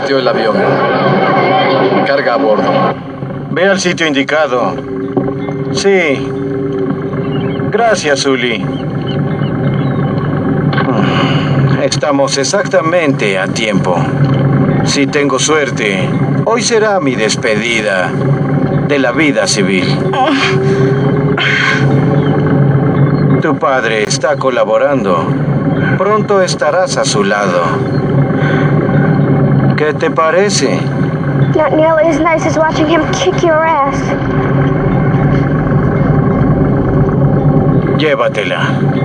partió el avión. Carga a bordo. Ve al sitio indicado. Sí. Gracias, Sully. Estamos exactamente a tiempo. Si tengo suerte, hoy será mi despedida de la vida civil. Tu padre está colaborando. Pronto estarás a su lado. ¿Qué te parece? Not nearly as nice as watching him kick your ass. Llévatela.